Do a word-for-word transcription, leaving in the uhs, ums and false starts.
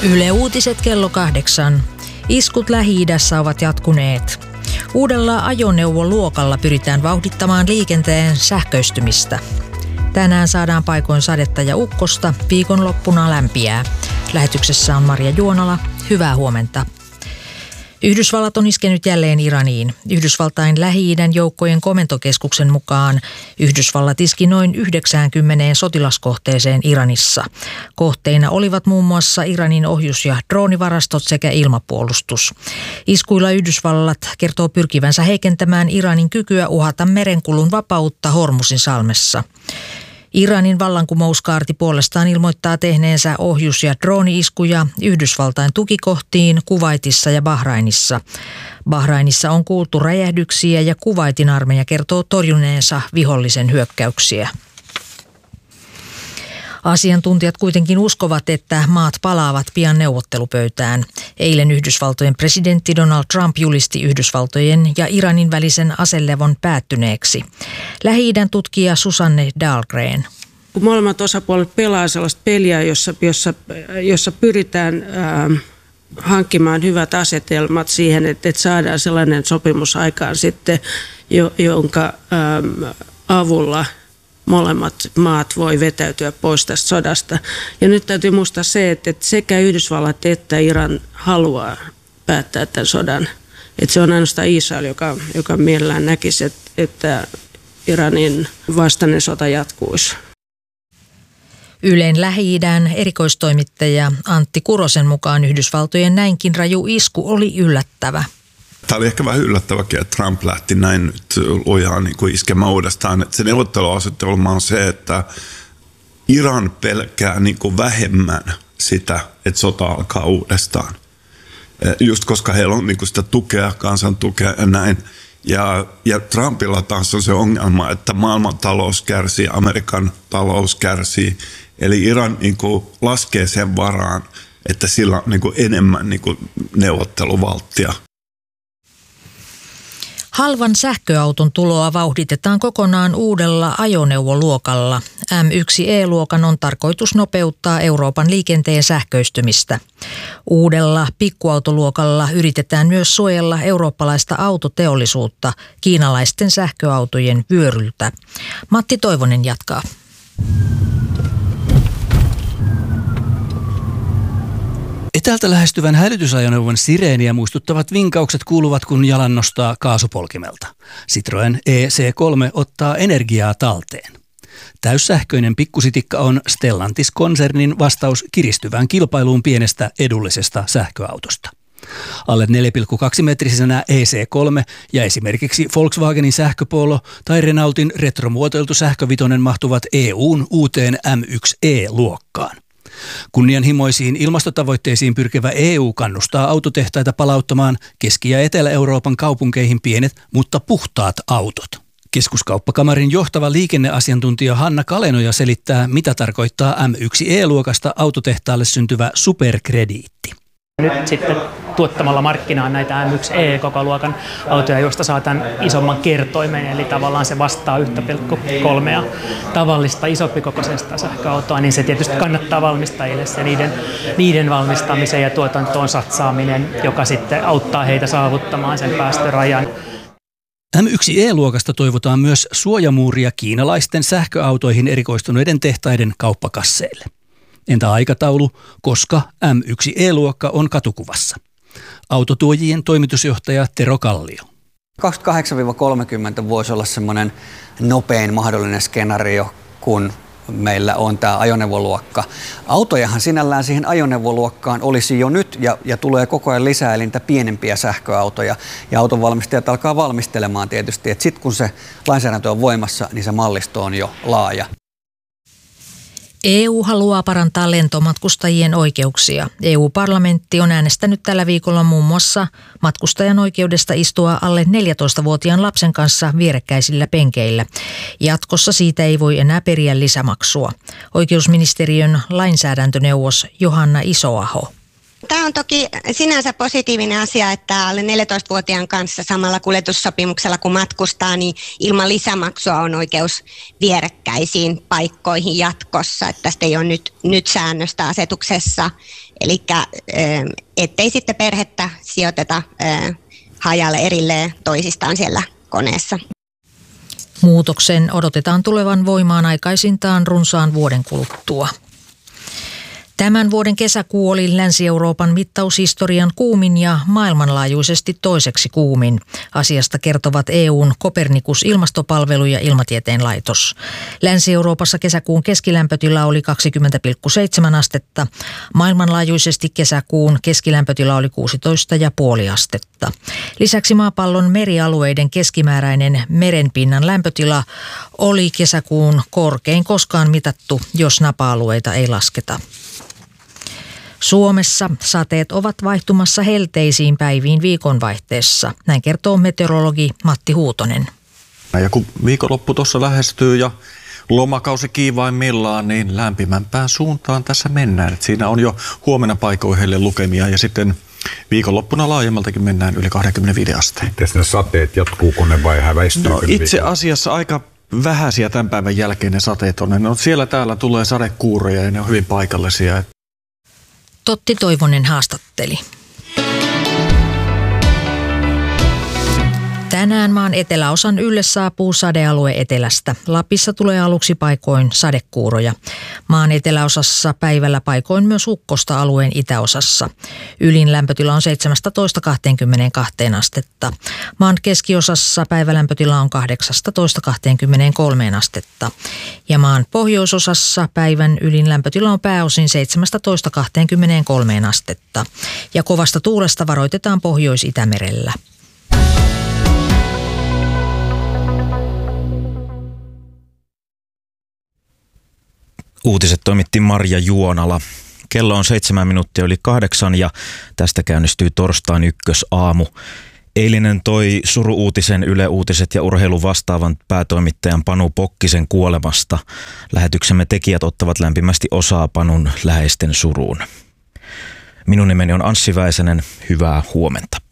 Yle Uutiset kello kahdeksan. Iskut Lähi-idässä ovat jatkuneet. Uudella ajoneuvoluokalla pyritään vauhdittamaan liikenteen sähköistymistä. Tänään saadaan paikoin sadetta ja ukkosta, viikonloppuna lämpiää. Lähetyksessä on Marja Juonala. Hyvää huomenta. Yhdysvallat on iskenyt jälleen Iraniin. Yhdysvaltain Lähi-idän joukkojen komentokeskuksen mukaan Yhdysvallat iski noin yhdeksäänkymmeneen sotilaskohteeseen Iranissa. Kohteina olivat muun muassa Iranin ohjus- ja droonivarastot sekä ilmapuolustus. Iskuilla Yhdysvallat kertoo pyrkivänsä heikentämään Iranin kykyä uhata merenkulun vapautta Hormuzin salmessa. Iranin vallankumouskaarti puolestaan ilmoittaa tehneensä ohjus- ja drooni-iskuja Yhdysvaltain tukikohtiin Kuwaitissa ja Bahrainissa. Bahrainissa on kuultu räjähdyksiä ja Kuwaitin armeija kertoo torjuneensa vihollisen hyökkäyksiä. Asiantuntijat kuitenkin uskovat, että maat palaavat pian neuvottelupöytään. Eilen Yhdysvaltojen presidentti Donald Trump julisti Yhdysvaltojen ja Iranin välisen aselevon päättyneeksi. Lähi-idän tutkija Susanne Dahlgren. Kun molemmat osapuolet pelaa sellaista peliä, jossa, jossa, jossa pyritään äh, hankkimaan hyvät asetelmat siihen, että, että saadaan sellainen sopimus aikaan sitten, jo, jonka äh, avulla molemmat maat voi vetäytyä pois tästä sodasta. Ja nyt täytyy muistaa se, että sekä Yhdysvallat että Iran haluaa päättää tämän sodan. Että se on ainoastaan Israel, joka, joka mielellään näkisi, että, että Iranin vastainen sota jatkuisi. Ylen Lähi-idän erikoistoimittaja Antti Kurosen mukaan Yhdysvaltojen näinkin raju isku oli yllättävä. Tämä oli ehkä vähän yllättäväkin, että Trump lähti näin nyt lujaan niin kuin iskemään uudestaan. Että se neuvotteluasetelma on se, että Iran pelkää niin kuin vähemmän sitä, että sota alkaa uudestaan. Just koska heillä on niin kuin sitä tukea, kansan tukea ja näin. Ja, ja Trumpilla taas on se ongelma, että maailman talous kärsii, Amerikan talous kärsii. Eli Iran niin kuin laskee sen varaan, että sillä on niin kuin enemmän niin kuin neuvotteluvalttia. Halvan sähköauton tuloa vauhditetaan kokonaan uudella ajoneuvoluokalla. M yksi E-luokan on tarkoitus nopeuttaa Euroopan liikenteen sähköistymistä. Uudella pikkuautoluokalla yritetään myös suojella eurooppalaista autoteollisuutta kiinalaisten sähköautojen vyöryltä. Matti Toivonen jatkaa. Etäältä lähestyvän hälytysajoneuvon sireeniä muistuttavat vinkaukset kuuluvat, kun jalan nostaa kaasupolkimelta. Citroën E C kolme ottaa energiaa talteen. Täyssähköinen pikkusitikka on Stellantis-konsernin vastaus kiristyvään kilpailuun pienestä edullisesta sähköautosta. Alle neljä pilkku kaksi metrisenä E C kolme ja esimerkiksi Volkswagenin sähköpolo tai Renaultin retromuotoiltu sähkövitonen mahtuvat E U:n uuteen M yksi E-luokkaan. Kunnianhimoisiin ilmastotavoitteisiin pyrkivä E U kannustaa autotehtaita palauttamaan Keski- ja Etelä-Euroopan kaupunkeihin pienet, mutta puhtaat autot. Keskuskauppakamarin johtava liikenneasiantuntija Hanna Kalenoja selittää, mitä tarkoittaa M yksi E-luokasta autotehtaalle syntyvä superkrediitti. Nyt sitten tuottamalla markkinaan näitä M yksi E-kokoluokan autoja, joista saa tämän isomman kertoimen, eli tavallaan se vastaa yksi pilkku kolme tavallista isompikokoisesta sähköautoa, niin se tietysti kannattaa valmistajille se niiden, niiden valmistamiseen ja tuotantoon satsaaminen, joka sitten auttaa heitä saavuttamaan sen päästörajan. M yksi E-luokasta toivotaan myös suojamuuria kiinalaisten sähköautoihin erikoistuneiden tehtaiden kauppakasseille. Entä aikataulu, koska M yksi E-luokka on katukuvassa? Autotuojien toimitusjohtaja Tero Kallio. kaksikymmentäkahdeksan kolmekymmentä voisi olla semmoinen nopein mahdollinen skenaario, kun meillä on tämä ajoneuvoluokka. Autojahan sinällään siihen ajoneuvoluokkaan olisi jo nyt ja, ja tulee koko ajan lisää, eli niitä pienempiä sähköautoja. Ja autonvalmistajat alkaa valmistelemaan tietysti, että sitten kun se lainsäädäntö on voimassa, niin se mallisto on jo laaja. E U haluaa parantaa lentomatkustajien oikeuksia. E U-parlamentti on äänestänyt tällä viikolla muun muassa matkustajan oikeudesta istua alle neljätoistavuotiaan lapsen kanssa vierekkäisillä penkeillä. Jatkossa siitä ei voi enää periä lisämaksua. Oikeusministeriön lainsäädäntöneuvos Johanna Isoaho. Tämä on toki sinänsä positiivinen asia, että alle neljätoistavuotiaan kanssa samalla kuljetussopimuksella kun matkustaa, niin ilman lisämaksua on oikeus vierekkäisiin paikkoihin jatkossa. Että tästä ei ole nyt, nyt säännöstä asetuksessa, eli ettei sitten perhettä sijoiteta hajalle erilleen toisistaan siellä koneessa. Muutoksen odotetaan tulevan voimaan aikaisintaan runsaan vuoden kuluttua. Tämän vuoden kesäkuu oli Länsi-Euroopan mittaushistorian kuumin ja maailmanlaajuisesti toiseksi kuumin. Asiasta kertovat E U:n Copernicus-ilmastopalvelu ja Ilmatieteen laitos. Länsi-Euroopassa kesäkuun keskilämpötila oli kaksikymmentä pilkku seitsemän astetta. Maailmanlaajuisesti kesäkuun keskilämpötila oli kuusitoista pilkku viisi astetta. Lisäksi maapallon merialueiden keskimääräinen merenpinnan lämpötila oli kesäkuun korkein koskaan mitattu, jos napa-alueita ei lasketa. Suomessa sateet ovat vaihtumassa helteisiin päiviin viikonvaihteessa. Näin kertoo meteorologi Matti Huutonen. Ja kun viikonloppu tuossa lähestyy ja lomakausi kiivaimmillaan, niin lämpimämpään suuntaan tässä mennään. Et siinä on jo huomenna paikoihelle lukemia ja sitten viikonloppuna laajemmaltakin mennään yli kaksikymmentäviisi asteen. Miten ne sateet jatkuuko ne vai häväistyykö? No, itse asiassa aika vähäisiä tämän päivän jälkeen ne sateet on. No, siellä täällä tulee sadekuuroja ja ne on hyvin paikallisia. Totti Toivonen haastatteli. Tänään maan eteläosan ylle saapuu sadealue etelästä. Lapissa tulee aluksi paikoin sadekuuroja. Maan eteläosassa päivällä paikoin myös ukkosta alueen itäosassa. Ylin lämpötila on seitsemästätoista kaksikymmentäkaksi astetta. Maan keskiosassa päivälämpötila on kahdeksastatoista kaksikymmentäkolme astetta. Ja maan pohjoisosassa päivän ylin lämpötila on pääosin seitsemästätoista kaksikymmentäkolme astetta. Ja kovasta tuulesta varoitetaan Pohjois-Itämerellä. Uutiset toimitti Marja Juonala. Kello on seitsemän minuuttia yli kahdeksan ja tästä käynnistyy torstain ykkösaamu. Eilinen toi suru-uutisen Yle Uutiset ja urheilu vastaavan päätoimittajan Panu Pokkisen kuolemasta. Lähetyksemme tekijät ottavat lämpimästi osaa Panun läheisten suruun. Minun nimeni on Anssi Väisänen. Hyvää huomenta.